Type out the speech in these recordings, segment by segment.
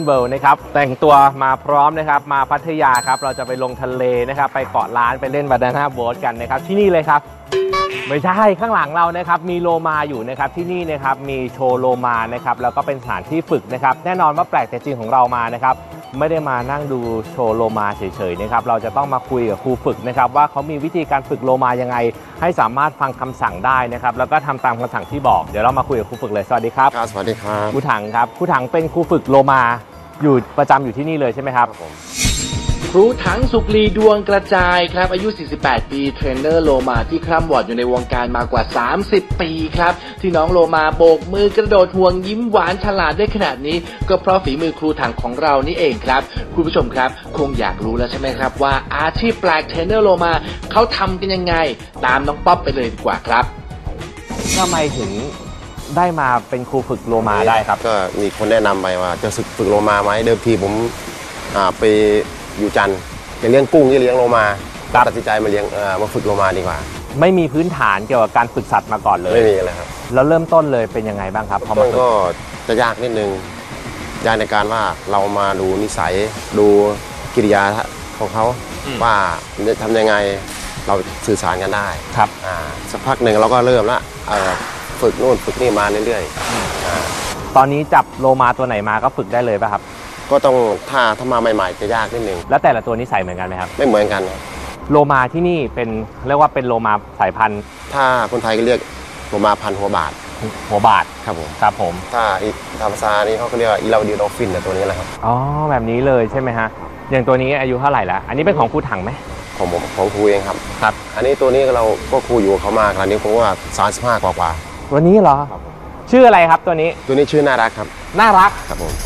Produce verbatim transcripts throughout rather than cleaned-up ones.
เบิร์นะครับแต่งตัวมาพร้อมนะครับมาพัทยาครับเราจะไปลงทะเลนะครับไปเกาะล้านไปเล่นบานาน่าโบ๊ทกันนะครับที่นี่เลยครับไม่ใช่ข้างหลังเรานะครับมีโลมาอยู่นะครับที่นี่นะครับมีโชว์โลมานะครับแล้วก็เป็นสถานที่ฝึกนะครับแน่นอนว่าแปลกแต่จริงของเรามานะครับไม่ได้มานั่งดูโชว์โลมาเฉยๆนะครับเราจะต้องมาคุยกับครูฝึกนะครับว่าเขามีวิธีการฝึกโลมายังไงให้สามารถฟังคำสั่งได้นะครับแล้วก็ทำตามคำสั่งที่บอกเดี๋ยวเรามาคุยกับครูฝึกเลยสวัสดีครับครับสวัสดีครับครูถังครับครูถังเป็นครูฝึกโลมาอยู่ประจำอยู่ที่นี่เลยใช่ไหมครับครูถังสุกลีดวงกระจายครับอายุสี่สิบแปดปีเทรนเนอร์โลมาที่คร่ำวอดอยู่ในวงการมากว่าสามสิบปีครับที่น้องโลมาโบกมือกระโดดห่วงยิ้มหวานฉลาดได้ขนาดนี้ก็เพราะฝีมือครูถังของเรานี่เองครับคุณผู้ชมครับคงอยากรู้แล้วใช่ไหมครับว่าอาชีพแปลกเทรนเนอร์โลมาเขาทำกันยังไงตามน้องป๊อปไปเลยดีกว่าครับทำไมถึงได้มาเป็นครูฝึกโลมาได้ครับก็มีคนแนะนำไปว่าจะฝึกฝึกโลมาไหมเดิมทีผมไปอยู่จันทร์จะเลี้ยงกุ้งที่เลี้ยงโลมาตัดสินใจมาเลี้ยงมาฝึกโลมาดีกว่าไม่มีพื้นฐานเกี่ยวกับการฝึกสัตว์มาก่อนเลยไม่มีเลยครับแล้วเริ่มต้นเลยเป็นยังไงบ้างครับพอมาก็จะยากนิดนึงยากในการว่าเรามาดูนิสัยดูกิริยาของเขาว่าจะทำยังไงเราสื่อสารกันได้ครับสักพักหนึ่งเราก็เริ่มละฝึกนู่นฝึกนี่มาเรื่อยๆตอนนี้จับโลมาตัวไหนมาก็ฝึกได้เลยป่ะครับก็ต้องถ้าถ้ามาใหม่ๆจะยากนิดนึงแล้วแต่ละตัวนิสัยเหมือนกันไหมครับไม่เหมือนกันโลมาที่นี่เป็นเรียกว่าเป็นโลมาสายพันธุ์ถ้าคนไทยก็เรียกโลมาพันธุ์หัวบาทหัวบาทครับผมครับผมถ้าตามภาษานี้เขาเรียกว่าอีลาดิโดฟินแต่ตัวนี้แหละครับอ๋อแบบนี้เลยใช่ไหมฮะอย่างตัวนี้อายุเท่าไหร่แล้วอันนี้เป็นของครูถังไหมของผมของครูเองครับครับอันนี้ตัวนี้เราก็ครูอยู่เขามาคราวนี้ผมว่าสามสิบห้ากว่ากว่าตัวนี้เหรอชื่ออะไรครับตัวนี้ตัวนี้ชื่อน่ารักครับน่ารักครับผม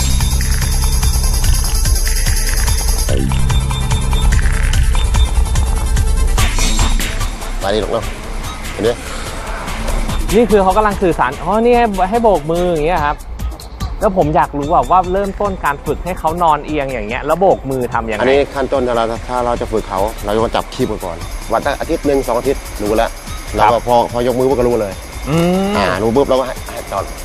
มาดิลูกเนาะเห็นไหมนี่คือเขากำลังสื่อสารอ๋อนี่ให้ให้โบกมืออย่างเงี้ยครับแล้วผมอยากรู้ว่าว่าเริ่มต้นการฝึกให้เขานอนเอียงอย่างเงี้ยแล้วโบกมือทำยังไงอันนี้ขั้นต้นถ้าเราถ้าเราจะฝึกเขาเราจะจับคีบก่อนวันตั้งอาทิตย์หนึ่งสองอาทิตย์รู้แล้วเราก็พอพอยกมือปุ๊บก็รู้เลยอ่ารู้ปุ๊บเราก็ให้จอด